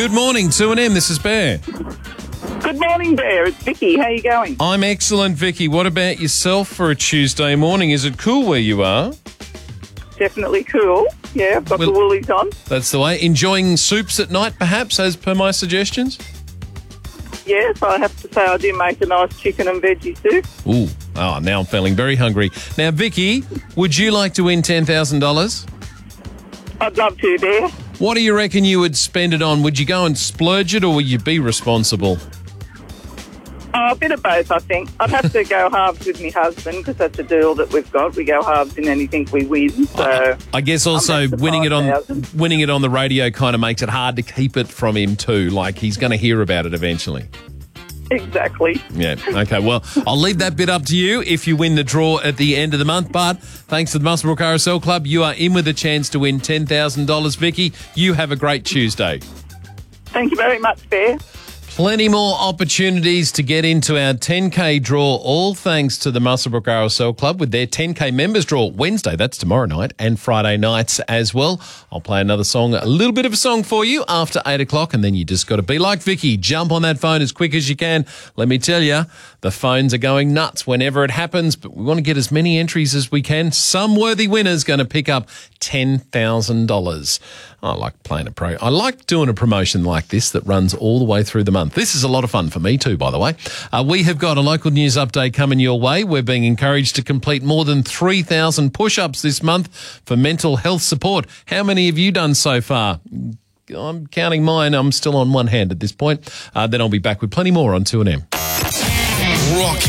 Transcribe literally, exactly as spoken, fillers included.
Good morning, two and M. This is Bear. Good morning, Bear. It's Vicky. How you going? I'm excellent, Vicky. What about yourself for a Tuesday morning? Is it cool where you are? Definitely cool. Yeah, I've got Well- the woolies on. That's the way. Enjoying soups at night, perhaps, as per my suggestions? Yes, I have to say I do make a nice chicken and veggie soup. Ooh, oh, now I'm feeling very hungry. Now, Vicky, would you like to win ten thousand dollars? I'd love to, Bear. What do you reckon you would spend it on? Would you go and splurge it, or would you be responsible? Oh, a bit of both, I think. I'd have to go halves with my husband because that's a deal that we've got. We go halves in anything we win. So I guess also up to winning it on five thousand. winning it on the radio kind of makes it hard to keep it from him too. Like he's going to hear about it eventually. Exactly. Yeah. Okay. Well, I'll leave that bit up to you if you win the draw at the end of the month. But thanks to the Muswellbrook R S L Club, you are in with a chance to win ten thousand dollars. Vicky, you have a great Tuesday. Thank you very much, Bear. Plenty more opportunities to get into our ten K draw, all thanks to the Muswellbrook R S L Club with their ten K members draw Wednesday, that's tomorrow night, and Friday nights as well. I'll play another song, a little bit of a song for you after eight o'clock, and then you just got to be like Vicky. Jump on that phone as quick as you can. Let me tell you, the phones are going nuts whenever it happens, but we want to get as many entries as we can. Some worthy winner's going to pick up ten thousand dollars. I like playing a pro. I like doing a promotion like this that runs all the way through the month. This is a lot of fun for me too, by the way. Uh, we have got a local news update coming your way. We're being encouraged to complete more than three thousand push-ups this month for mental health support. How many have you done so far? I'm counting mine. I'm still on one hand at this point. Uh, then I'll be back with plenty more on two and M. Rock